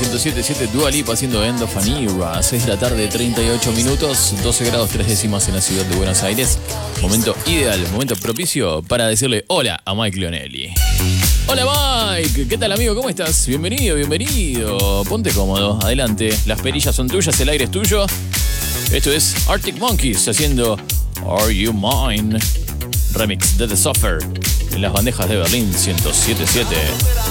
107.7 Dua Lipa haciendo End of an Era. 6 de la tarde, 38 minutos, 12 grados 3 décimas en la ciudad de Buenos Aires. Momento ideal, momento propicio para decirle hola a Mike Leonelli. Hola Mike, ¿qué tal amigo? ¿Cómo estás? Bienvenido, bienvenido. Ponte cómodo, adelante. Las perillas son tuyas, el aire es tuyo. Esto es Arctic Monkeys haciendo Are You Mine? Remix de The Suffer en las bandejas de Berlín 107.7.